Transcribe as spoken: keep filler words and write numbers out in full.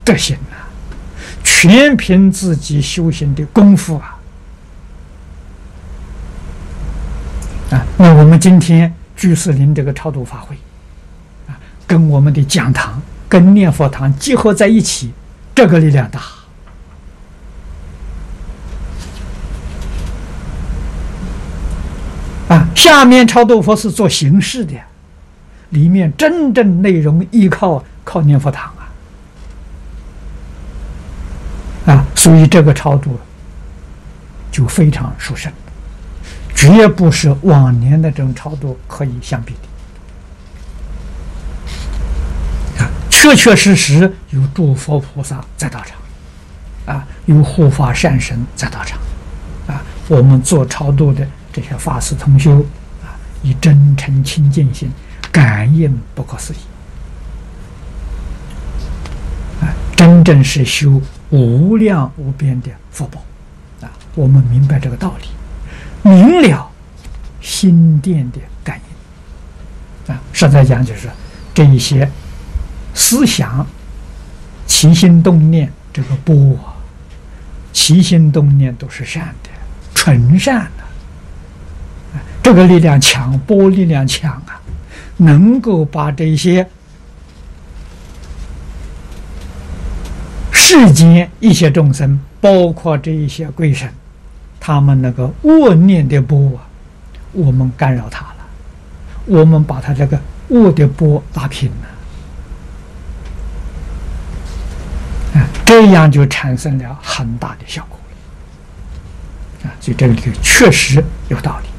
德行啊，全凭自己修行的功夫啊！啊，那我们今天居士林这个超度法会啊，跟我们的讲堂、跟念佛堂结合在一起，这个力量大啊！下面超度佛是做形式的，里面真正内容依靠靠念佛堂啊！啊，所以这个超度就非常殊胜，绝不是往年的这种超度可以相比的。啊，确确实实有诸佛菩萨在道场，啊，有护法善神在道场，啊，我们做超度的这些法师同修，啊，以真诚清净心，感应不可思议，啊，真正是修无量无边的福报啊！我们明白这个道理，明了心殿的感应啊！实在讲，就是这一些思想起心动念，这个波啊，起心动念都是善的，纯善的、啊，这个力量强，波力量强啊，能够把这些世间一些众生，包括这一些鬼神，他们那个恶念的波啊，我们干扰他了，我们把他这个恶的波打平了，啊，这样就产生了很大的效果啊，所以这个确实有道理。